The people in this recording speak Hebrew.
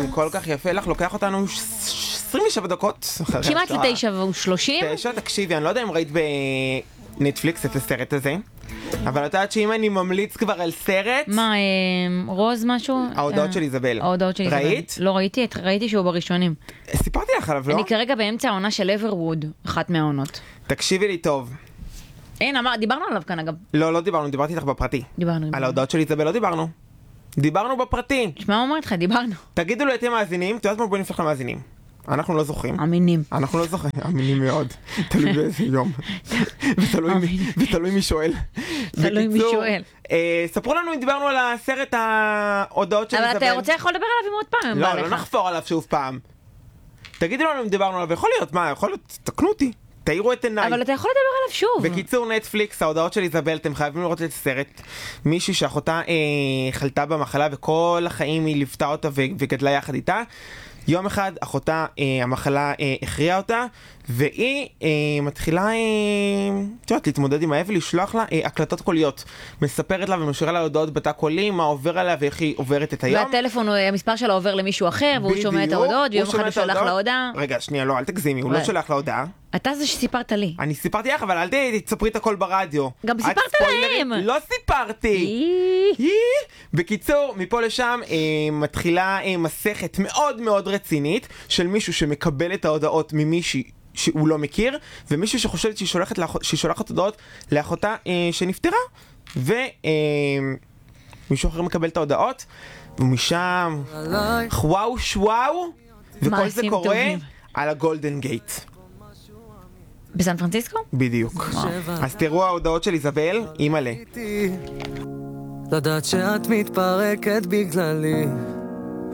כל כך יפה לך, לוקח אותנו 27 דקות. כמעט ל9:30. 9, תקשיבי, אני לא יודע אם ראית בנטפליקס את הסרט הזה, אבל את יודעת שאם אני ממליץ כבר על סרט... מה, רוז משהו? ההודעות של איזבל. ההודעות של איזבל. ראית? לא ראיתי, ראיתי שהוא בראשונים. סיפרתי לך עליו, לא? אני כרגע באמצע העונה של אברווד, אחת מהעונות. תקשיבי לי טוב. אין, דיברנו עליו כאן אגב. לא דיברנו, דיברתי איתך בפרטי. דיברנו. על ההודעות של איזבל לא דיברנו. דיברנו בפרטי. שמע, מה אומרת לך? דיברנו. תגידו לו אתם מאזינים, אתה יודעת מה, בואי נפתח למאזינים. אנחנו לא זוכרים. אמינים. אנחנו לא זוכרים, אמינים מאוד. תלוי באיזה יום. ותלוי מי שואל. תלוי מי שואל. ספרו לנו אם דיברנו על הסרט ההודעות של איזבל. אבל אתה רוצה יכול לדבר עליו עם עוד פעם? לא נחפור עליו שוב פעם. תגידו לנו אם דיברנו עליו, יכול להיות, מה, יכול להיות, תקנו אותי. תאירו את עיניי. אבל אתה יכול לדבר עליו שוב. בקיצור, נטפליקס, ההודעות של איזבל, אתם חייבים לראות את הסרט. מישהי שאחותה חלתה במחלה וכל החיים היא ליוותה אותה וגדלה יחד איתה. יום אחד אחותה, המחלה הכריעה אותה, והיא מתחילה להתמודד עם האבל, לשלוח לה הקלטות קוליות. מספרת לה ומשאירה לה הודעות בתא קולי, מה עובר עליה ואיך היא עוברת את היום. והטלפון, המספר שלה עובר למישהו אחר, והוא שומע את ההודעות, ויום אחד הוא שולח לה הודעה. רגע, שנייה, לא, אל תגזימי, הוא לא שולח לה הודעה. אתה זה שסיפרת לי. אני סיפרתי לך, אבל אל תספרי את הכל ברדיו. גם סיפרת להם. לא סיפרתי. בקיצור, מפה לשם מתחילה מסכת מאוד מאוד רצינית של מישהו שמקבל את ההודעות ממישהי שהוא לא מכיר, ומישהו שחושבת שהיא שולחת הודעות לאחותה שנפטרה, ומישהו אחר מקבל את ההודעות, ומשם וואו שוואו, וכל זה קורה על הגולדן גייט. בסן פרנסיסקו? בדיוק. אז תראו ההודעות של איזבל, אימא'לה. לדעת שאת מתפרקת בגללי